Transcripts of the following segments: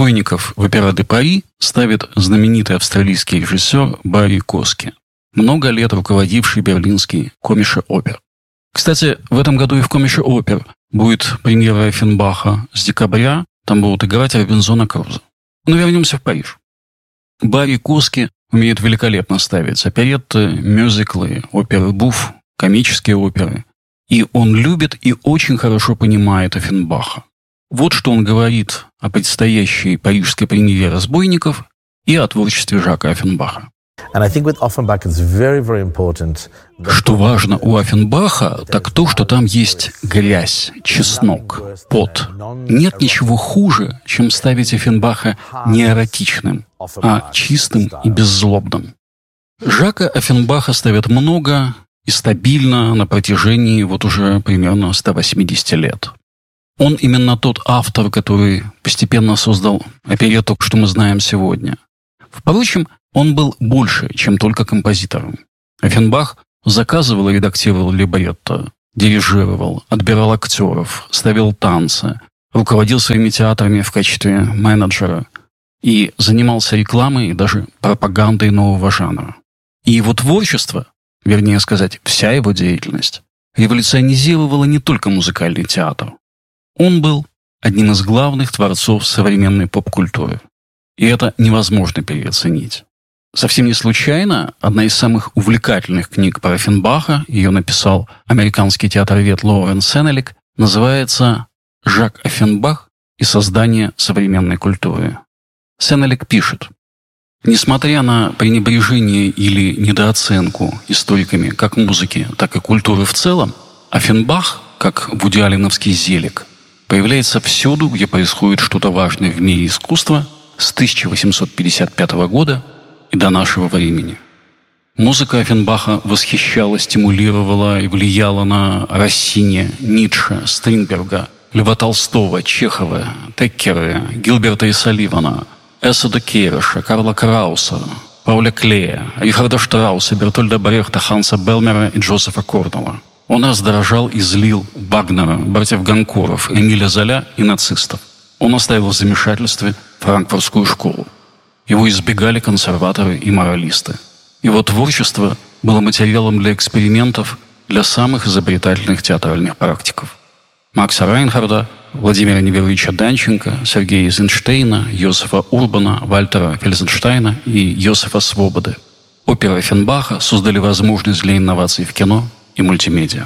«Разбойников» в «Опера де Пари» ставит знаменитый австралийский режиссер Барри Коски, много лет руководивший берлинский Комише Опер. Кстати, в этом году и в Комише Опер будет премьера Оффенбаха с декабря. Там будут играть Робинзона Крузо. Но вернемся в Париж. Барри Коски умеет великолепно ставить оперетты, мюзиклы, оперы буф, комические оперы. И он любит и очень хорошо понимает Оффенбаха. Вот что он говорит о предстоящей парижской премьере «Разбойников» и о творчестве Жака Оффенбаха. Что важно у Оффенбаха, так то, что там есть грязь, чеснок, пот. Нет ничего хуже, чем ставить Оффенбаха не эротичным, а чистым и беззлобным. Жака Оффенбаха ставят много и стабильно на протяжении вот уже примерно 180 лет. Он именно тот автор, который постепенно создал оперетту, что мы знаем сегодня. Впрочем, он был больше, чем только композитором. Оффенбах заказывал и редактировал либретто, дирижировал, отбирал актеров, ставил танцы, руководил своими театрами в качестве менеджера и занимался рекламой и даже пропагандой нового жанра. И его творчество, вернее сказать, вся его деятельность, революционизировала не только музыкальный театр. Он был одним из главных творцов современной поп-культуры. И это невозможно переоценить. Совсем не случайно одна из самых увлекательных книг про Оффенбаха, ее написал американский театровед Лоуренс Сенелик, называется «Жак Оффенбах и создание современной культуры». Сенелик пишет: «Несмотря на пренебрежение или недооценку историками как музыки, так и культуры в целом, Оффенбах, как вуди-алленовский Зелик, появляется всюду, где происходит что-то важное в мире искусства с 1855 года и до нашего времени». Музыка Оффенбаха восхищала, стимулировала и влияла на Россини, Ницше, Стринберга, Льва Толстого, Чехова, Теккера, Гилберта и Салливана, Эссода Кейроша, Карла Крауса, Пауля Клея, Рихарда Штрауса, Бертольда Брехта, Ханса Белмера и Джозефа Корнелла. Он раздражал и злил Вагнера, братьев Ганкуров, Эмиля Золя и нацистов. Он оставил в замешательстве франкфуртскую школу. Его избегали консерваторы и моралисты. Его творчество было материалом для экспериментов для самых изобретательных театральных практиков. Макса Райнхарда, Владимира Неверовича Данченко, Сергея Эйзенштейна, Йозефа Урбана, Вальтера Фельзенштейна и Йосифа Свободы. Оперы Оффенбаха создали возможность для инноваций в кино и мультимедиа.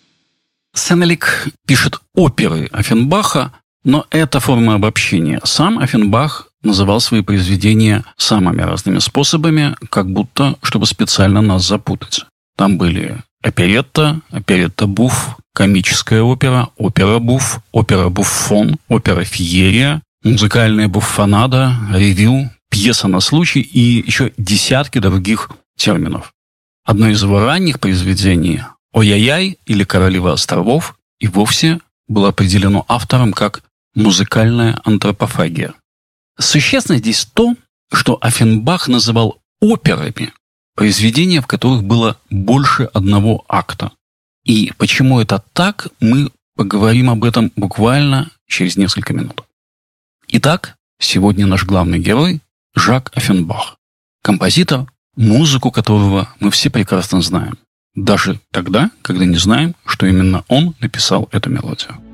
Сенелик пишет оперы Оффенбаха, но это форма обобщения. Сам Оффенбах называл свои произведения самыми разными способами, как будто, чтобы специально нас запутать. Там были оперетта, оперетта-буф, комическая опера, опера-буф, опера-буффон, опера-фиерия, музыкальная буффонада, ревю, пьеса на случай и еще десятки других терминов. Одно из его ранних произведений «Ой-яй-яй» или «Королева островов» и вовсе было определено автором как «музыкальная антропофагия». Существенно здесь то, что Оффенбах называл операми произведения, в которых было больше одного акта. И почему это так, мы поговорим об этом буквально через несколько минут. Итак, сегодня наш главный герой – Жак Оффенбах, композитор, музыку которого мы все прекрасно знаем. Даже тогда, когда не знаем, что именно он написал эту мелодию.